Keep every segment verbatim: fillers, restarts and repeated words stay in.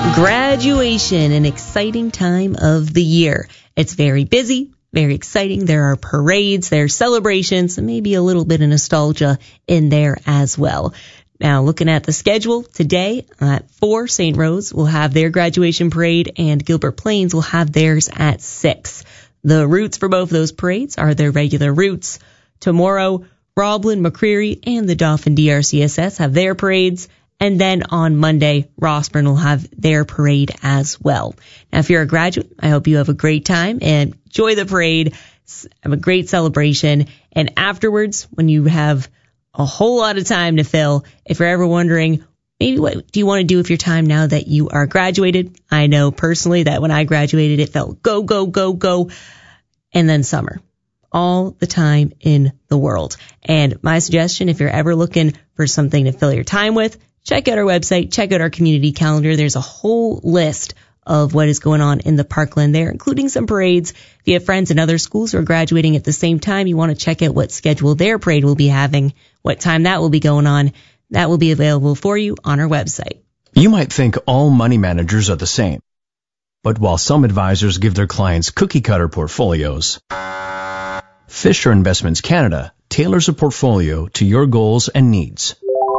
Graduation, an exciting time of the year. It's very busy, very exciting. There are parades, there are celebrations, and maybe a little bit of nostalgia in there as well. Now, looking at the schedule, today at four, Saint Rose will have their graduation parade, and Gilbert Plains will have theirs at six. The routes for both of those parades are their regular routes. Tomorrow, Roblin, McCreary, and the Dauphin D R C S S have their parades. And then on Monday, Rossburn will have their parade as well. Now, if you're a graduate, I hope you have a great time and enjoy the parade. Have a great celebration. And afterwards, when you have a whole lot of time to fill, if you're ever wondering, maybe what do you want to do with your time now that you are graduated? I know personally that when I graduated, it felt go, go, go, go, and then summer. All the time in the world. And my suggestion, if you're ever looking for something to fill your time with, check out our website, check out our community calendar. There's a whole list of what is going on in the Parkland there, including some parades. If you have friends in other schools who are graduating at the same time, you want to check out what schedule their parade will be having, what time that will be going on. That will be available for you on our website. You might think all money managers are the same. But while some advisors give their clients cookie-cutter portfolios, Fisher Investments Canada tailors a portfolio to your goals and needs.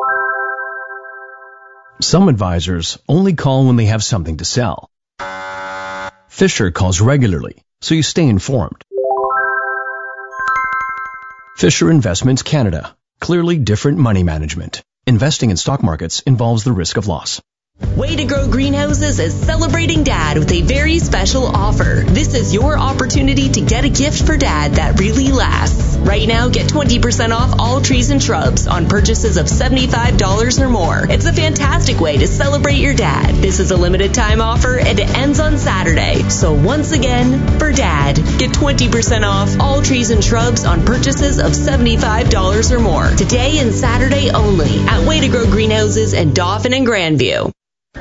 Some advisors only call when they have something to sell. Fisher calls regularly, so you stay informed. Fisher Investments Canada. Clearly different money management. Investing in stock markets involves the risk of loss. Way to Grow Greenhouses is celebrating Dad with a very special offer. This is your opportunity to get a gift for Dad that really lasts. Right now, get twenty percent off all trees and shrubs on purchases of seventy-five dollars or more. It's a fantastic way to celebrate your dad. This is a limited time offer and it ends on Saturday. So once again, for Dad, get twenty percent off all trees and shrubs on purchases of seventy-five dollars or more. Today and Saturday only at Way to Grow Greenhouses in Dauphin and Grandview.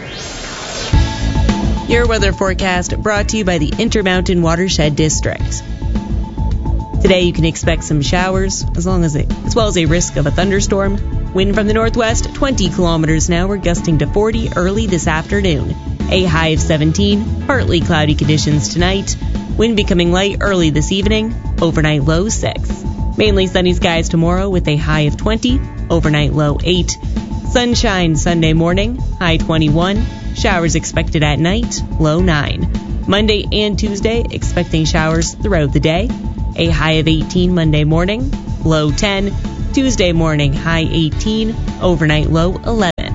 Your weather forecast brought to you by the Intermountain Watershed District. Today you can expect some showers as long as it, as well as a risk of a thunderstorm. Wind from the northwest, twenty kilometers an hour, gusting to forty early this afternoon. A high of seventeen, partly cloudy conditions tonight. Wind becoming light early this evening, overnight low six. Mainly sunny skies tomorrow with a high of twenty, overnight low eight. Sunshine Sunday morning, high twenty-one. Showers expected at night, low nine. Monday and Tuesday, expecting showers throughout the day. A high of eighteen Monday morning, low ten. Tuesday morning, high eighteen, overnight low eleven.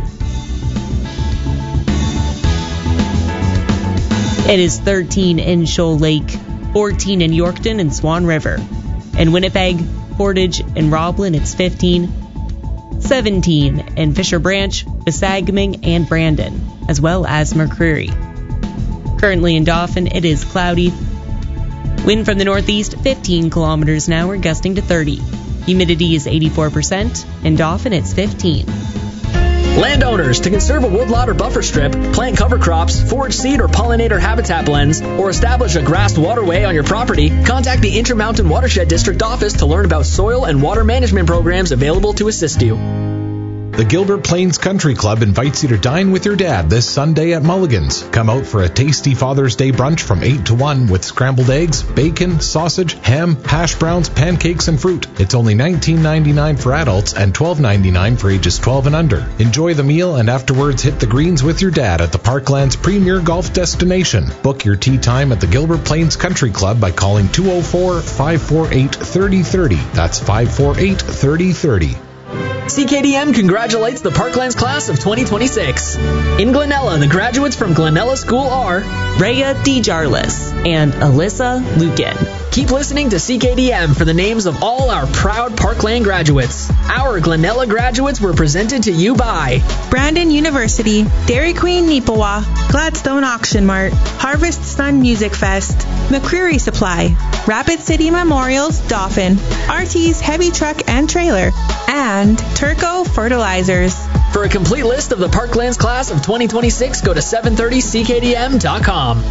It is thirteen in Shoal Lake, fourteen in Yorkton and Swan River. In Winnipeg, Portage, and Roblin, it's fifteen. seventeen in Fisher Branch, Besagaming, and Brandon, as well as McCreary. Currently in Dauphin, it is cloudy. Wind from the northeast, fifteen kilometers an hour, gusting to thirty. Humidity is eighty-four percent. In Dauphin, it's fifteen. Landowners, to conserve a woodlot or buffer strip, plant cover crops, forage seed or pollinator habitat blends, or establish a grassed waterway on your property, contact the Intermountain Watershed District Office to learn about soil and water management programs available to assist you. The Gilbert Plains Country Club invites you to dine with your dad this Sunday at Mulligan's. Come out for a tasty Father's Day brunch from eight to one with scrambled eggs, bacon, sausage, ham, hash browns, pancakes, and fruit. It's only nineteen ninety-nine for adults and twelve ninety-nine for ages twelve and under. Enjoy the meal and afterwards hit the greens with your dad at the Parkland's premier golf destination. Book your tea time at the Gilbert Plains Country Club by calling two oh four, five four eight, three oh three oh. That's five four eight, three oh three oh. C K D M congratulates the Parklands class of twenty twenty-six. In Glenella, the graduates from Glenella School are Rhea DeJarlis and Alyssa Lukin. Keep listening to C K D M for the names of all our proud Parkland graduates. Our Glenella graduates were presented to you by Brandon University, Dairy Queen Neepawa, Gladstone Auction Mart, Harvest Sun Music Fest, McCreary Supply, Rapid City Memorials Dauphin, R T's Heavy Truck and Trailer, and Turco Fertilizers. For a complete list of the Parklands class of twenty twenty-six, go to seven thirty C K D M dot com.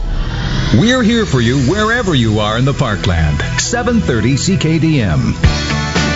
We're here for you wherever you are in the Parkland. seven thirty C K D M.